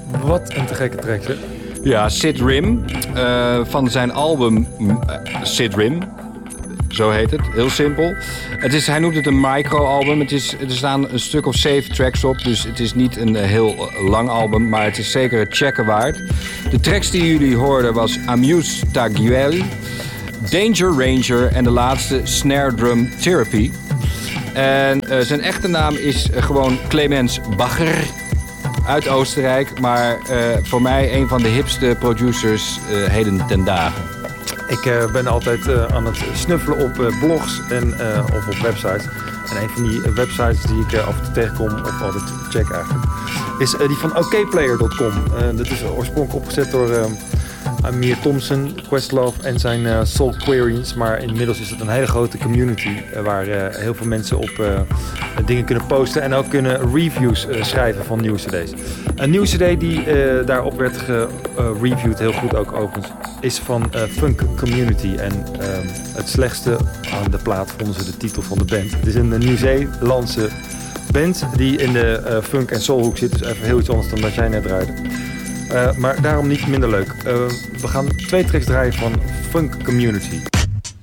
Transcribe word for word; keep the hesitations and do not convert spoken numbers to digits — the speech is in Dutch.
Wat een te gekke track, hè? Ja, Sid Rim. Uh, van zijn album uh, Sid Rim. Zo heet het. Heel simpel. Het is, hij noemt het een micro-album. Het is, er staan een stuk of zeven tracks op. Dus het is niet een heel lang album. Maar het is zeker het checken waard. De tracks die jullie hoorden was Amuse Taguel, Danger Ranger en de laatste Snare Drum Therapy. En uh, zijn echte naam is uh, gewoon Clemens Bagger uit Oostenrijk. Maar uh, voor mij een van de hipste producers uh, heden ten dagen. Ik uh, ben altijd uh, aan het snuffelen op uh, blogs en, uh, of op websites. En een van die uh, websites die ik uh, af en toe tegenkom, of altijd check eigenlijk, is uh, die van okplayer punt com. Uh, dat is oorspronkelijk opgezet door uh, Amir Thompson, Questlove en zijn uh, Soul Quarians. Maar inmiddels is het een hele grote community uh, waar uh, heel veel mensen op uh, dingen kunnen posten en ook kunnen reviews uh, schrijven van nieuwe cd's. Een nieuwe cd die uh, daarop werd gereviewd, uh, heel goed ook overigens, is van uh, Funk Community. En uh, het slechtste aan de plaat vonden ze de titel van de band. Het is een Nieuw-Zeelandse band die in de uh, funk- en soulhoek zit. Dus even heel iets anders dan dat jij net draaide. Uh, maar daarom niet minder leuk. Uh, we gaan twee tracks draaien van Funk Community.